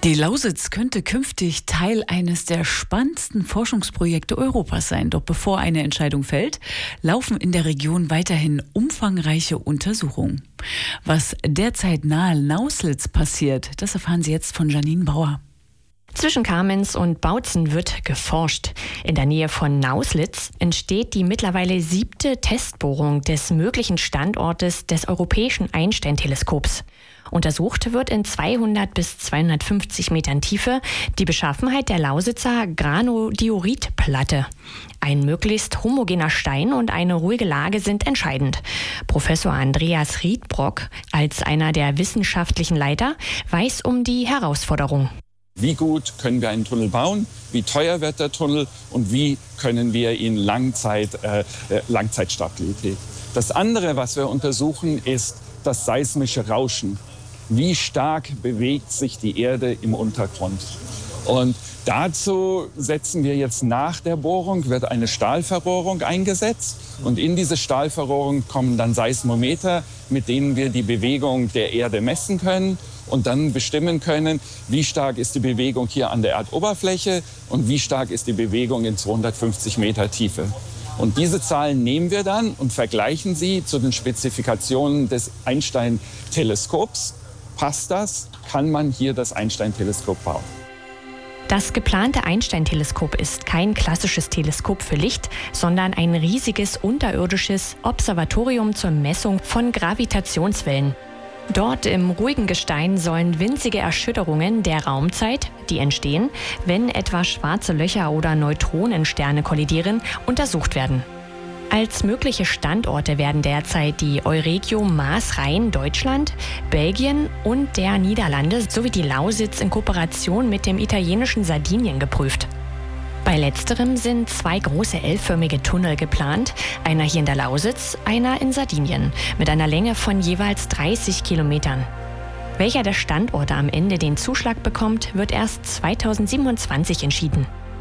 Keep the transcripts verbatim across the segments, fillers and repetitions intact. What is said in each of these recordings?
Die Lausitz könnte künftig Teil eines der spannendsten Forschungsprojekte Europas sein. Doch bevor eine Entscheidung fällt, laufen in der Region weiterhin umfangreiche Untersuchungen. Was derzeit nahe Nauslitz passiert, das erfahren Sie jetzt von Janine Bauer. Zwischen Kamenz und Bautzen wird geforscht. In der Nähe von Nauslitz entsteht die mittlerweile siebte Testbohrung des möglichen Standortes des Europäischen Einstein-Teleskops. Untersucht wird in zweihundert bis zweihundertfünfzig Metern Tiefe die Beschaffenheit der Lausitzer Granodioritplatte. Ein möglichst homogener Stein und eine ruhige Lage sind entscheidend. Professor Andreas Riedbrock, als einer der wissenschaftlichen Leiter, weiß um die Herausforderung. Wie gut können wir einen Tunnel bauen? Wie teuer wird der Tunnel? Und wie können wir ihn Langzeit, äh, Langzeitstabilität? Das andere, was wir untersuchen, ist das seismische Rauschen. Wie stark bewegt sich die Erde im Untergrund? Und dazu setzen wir jetzt nach der Bohrung, wird eine Stahlverrohrung eingesetzt. Und in diese Stahlverrohrung kommen dann Seismometer, mit denen wir die Bewegung der Erde messen können und dann bestimmen können, wie stark ist die Bewegung hier an der Erdoberfläche und wie stark ist die Bewegung in zweihundertfünfzig Meter Tiefe. Und diese Zahlen nehmen wir dann und vergleichen sie zu den Spezifikationen des Einstein-Teleskops. Passt das? Kann man hier das Einstein-Teleskop bauen? Das geplante Einstein-Teleskop ist kein klassisches Teleskop für Licht, sondern ein riesiges unterirdisches Observatorium zur Messung von Gravitationswellen. Dort im ruhigen Gestein sollen winzige Erschütterungen der Raumzeit, die entstehen, wenn etwa schwarze Löcher oder Neutronensterne kollidieren, untersucht werden. Als mögliche Standorte werden derzeit die Euregio Maas-Rhein Deutschland, Belgien und der Niederlande sowie die Lausitz in Kooperation mit dem italienischen Sardinien geprüft. Bei letzterem sind zwei große L-förmige Tunnel geplant, einer hier in der Lausitz, einer in Sardinien, mit einer Länge von jeweils dreißig Kilometern. Welcher der Standorte am Ende den Zuschlag bekommt, wird erst zweitausendsiebenundzwanzig entschieden.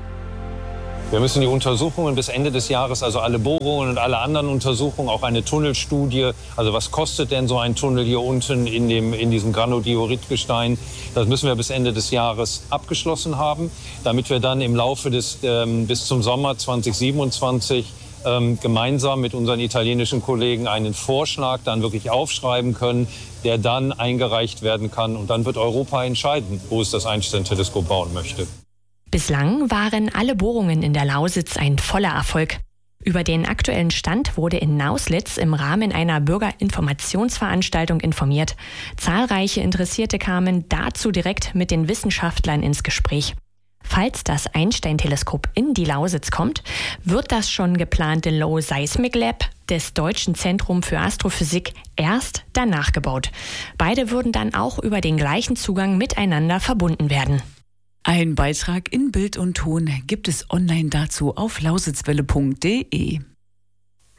Wir müssen die Untersuchungen bis Ende des Jahres, also alle Bohrungen und alle anderen Untersuchungen, auch eine Tunnelstudie, also was kostet denn so ein Tunnel hier unten in, dem, in diesem Granodioritgestein, das müssen wir bis Ende des Jahres abgeschlossen haben, damit wir dann im Laufe des, ähm, bis zum Sommer zweitausendsiebenundzwanzig ähm, gemeinsam mit unseren italienischen Kollegen einen Vorschlag dann wirklich aufschreiben können, der dann eingereicht werden kann. Und dann wird Europa entscheiden, wo es das Einstein-Teleskop bauen möchte. Bislang waren alle Bohrungen in der Lausitz ein voller Erfolg. Über den aktuellen Stand wurde in Nauslitz im Rahmen einer Bürgerinformationsveranstaltung informiert. Zahlreiche Interessierte kamen dazu direkt mit den Wissenschaftlern ins Gespräch. Falls das Einstein-Teleskop in die Lausitz kommt, wird das schon geplante Low Seismic Lab des Deutschen Zentrum für Astrophysik erst danach gebaut. Beide würden dann auch über den gleichen Zugang miteinander verbunden werden. Ein Beitrag in Bild und Ton gibt es online dazu auf lausitzwelle punkt de.